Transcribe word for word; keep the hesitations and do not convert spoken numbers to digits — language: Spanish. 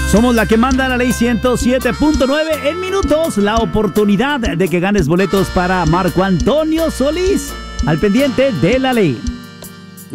Somos la que manda la ley ciento siete punto nueve. En minutos, la oportunidad de que ganes boletos para Marco Antonio Solís. Al pendiente de la ley.